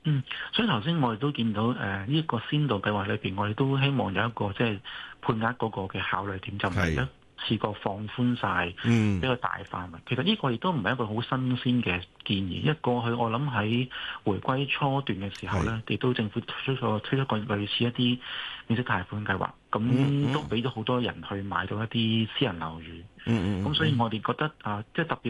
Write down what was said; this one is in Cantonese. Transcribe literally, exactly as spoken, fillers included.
嗯，所以頭先我哋都見到誒呢、呃這個先導計劃裏邊，我哋都希望有一個即係配額嗰個嘅考慮點，就唔係一次過放寬晒嗯， 比較大範圍。其實呢個亦都唔係一個好新鮮嘅建議，因為過去我諗喺回歸初段嘅時候咧，亦都政府推出咗推出過類似一啲免息貸款計劃，咁、嗯、都俾咗好多人去買到一啲私人樓宇。 嗯嗯， 咁所以我哋覺得啊，即係特別